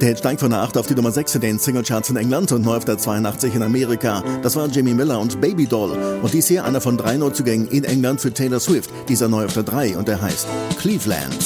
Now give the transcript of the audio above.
Der Hit steigt von der 8 auf die Nummer 6 in den Singlecharts in England und neu auf der 82 in Amerika. Das war Jimmy Miller und Baby Doll. Und dies hier einer von 3 Neuzugängen in England für Taylor Swift. Dieser neu auf der 3 und der heißt Cleveland.